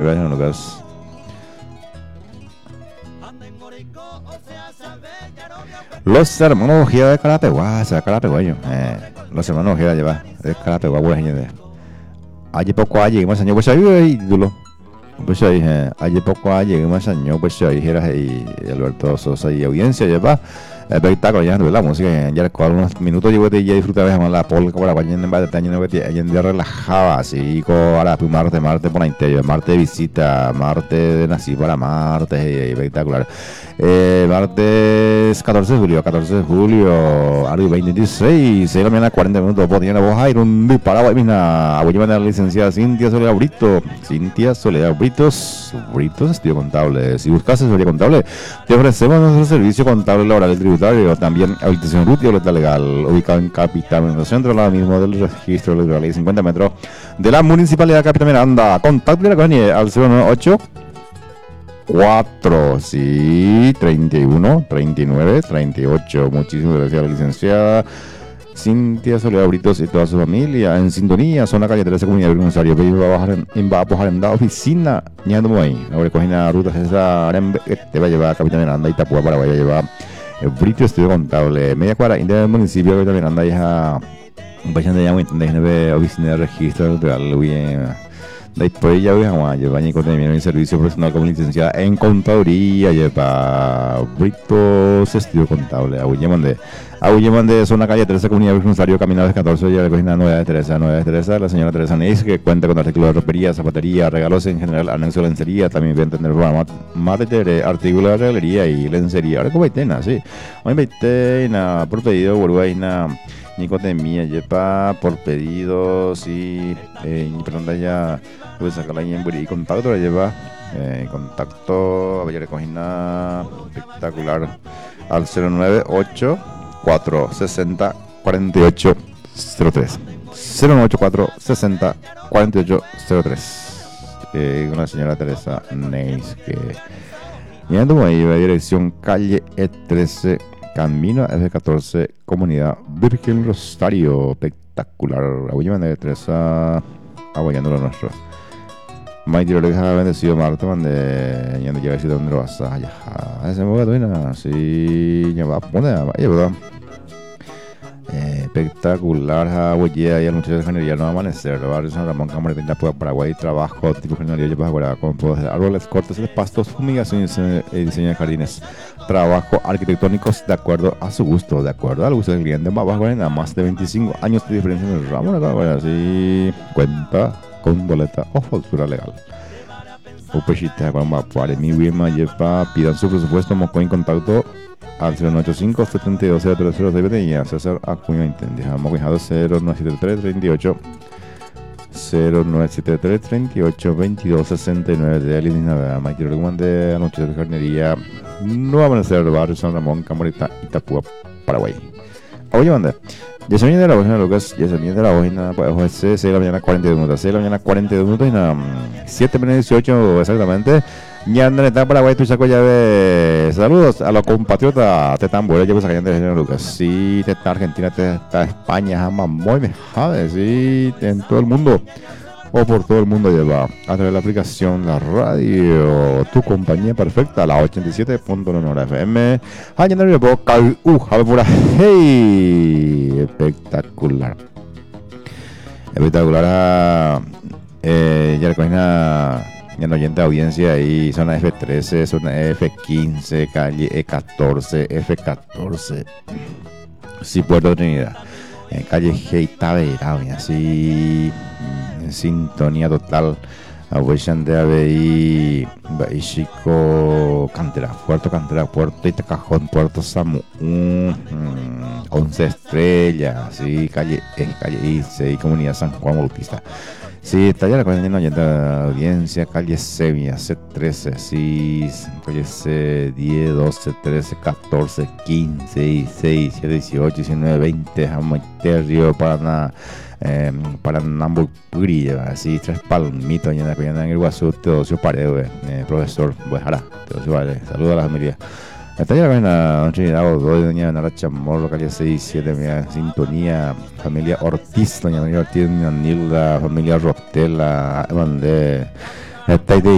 otra vez, Lucas. Los hermanos Ojeda de Carapeguá, se Carapeguayo. Los hermanos Ojeda lleva de Carapeguá, bueno, ayer poco ayer más año pues ahí ídolo. Pues ahí ayer poco ayer más año pues ahí era ahí Alberto Sosa y audiencia lleva espectáculo ya de la música ya con unos minutos yo voy a disfrutar de la polka para vayan en base año de relajaba así con ahora martes por la interior martes de visita martes de nací para martes espectacular martes 14 de julio arriba 2016 se la 40 minutos podían vos a ir un disparado mina voy a mandar la licenciada Cintia Soledad Britos estudio contable si buscas asesoría contable te ofrecemos nuestro servicio contable laboral tributario también habilitación RUT y boleta legal ubicado en Capital en el centro ahora mismo del registro de la ley 50 metros de la municipalidad de Capital Miranda contacto de la colonia al 098 4 sí 31 39 38 muchísimas gracias a la licenciada Cintia Soledad Britos y toda su familia en sintonía son la calle 13 comunidad de Rosario va a bajar en la oficina ñando muy ahora cogina ruta esa te va a llevar a Capital Miranda y Itapúa para vaya a llevar el Brito estudio contable media cuadra del municipio de Capital Miranda ya vayan de allá de oficina de registro electoral bien después ya lleva y contenido en servicio profesional como licenciada en contaduría lleva Brito estudio contable Aguillemande zona calle 13 comunidad de Rosario caminado 14 ya la cocina Nueva de Teresa la señora Teresa Neis que cuenta con artículos de ropería zapatería regalos en general anexo de lencería también vende tener mate artículos de regalería y lencería ahora como baitena sí hoy baitena por pedido Uruguayna Nico de mía lleva por pedidos y perdón ya puedes sacarla ahí en Buri y contacto la lleva contacto a Valle de Cojina espectacular al 098 460 48 03 094 60 48 03 con la señora Teresa Neis que mirando ahí va dirección calle E13 camino a F14 comunidad Virgen Rosario espectacular aguillando de Teresa apoyando lo nuestro Maite lo deja bendecido Marta mande ya no llega a decir dónde lo vas a allá ese momento sí ya va a poner vaya verdad espectacular Hawaii y el muchacho de ingeniería no amanecer barrio San Ramón Cámara de Paraguay trabajo tipo ingeniería lleva ahora con podos de árboles cortes de pastos fumigaciones y diseño de jardines trabajo arquitectónicos de acuerdo a su gusto de acuerdo al gusto del cliente más bajo en más de 25 años de diferencia en el ramo así cuenta con boleta o factura legal Upechita con Mapare mi Wima lleva pidan su presupuesto moco en contacto al 095 72 030 y a César Acuña Intendi dejamos fijado 0973 38 0973 38 22 69 de Alina Maite de anoche de jardinería no amanecer del barrio San Ramón Camorita Itapúa Paraguay oye manda ya se viene de la página Lucas ya se viene de la página pues 6 de la mañana 42 minutos 6 de la mañana 42 minutos y 7 menos 18 exactamente ya andan en Paraguay tu saco llave saludos a los compatriotas te están buenos ya pues acá de Lucas sí te está Argentina te está España jamás muy mejor sí en todo el mundo o por todo el mundo lleva a través de la aplicación la radio tu compañía perfecta la 87.1 FM allá en el boca jabe pura hey espectacular ya le cogina ya no oyente audiencia ahí zona F13 zona F15 calle E14 F14 sí Puerto Trinidad calle Geitavera así en sintonía total abuelan de ABI Chico Cantera Puerto Itacajón Puerto Samu 11 estrellas sí calle I6 comunidad San Juan Bautista sí, está ya la cosa llena de audiencia, calle Sevilla, C13, sí, calle C10, 12, 13, 14, 15, 16, 18, 19, 20, Amaiterio, Paranamburpuri, así, Tres Palmitos, allá en el Guasú, Teodosio Paredes, profesor, pues, Teodosio Paredes, saludos a la familia. Está ya la Trinidad Godoy, doña Nara Chamorro, calle 6, 7, en sintonía, familia Ortiz, doña María Ortiz, doña Nilda, familia Rotela, Evan de